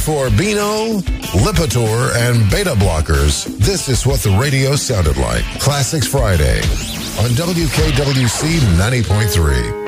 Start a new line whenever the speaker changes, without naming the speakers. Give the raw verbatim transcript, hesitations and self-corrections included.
before Beano, Lipitor, and beta blockers, this is what the radio sounded like. Classics Friday on W K W C ninety point three.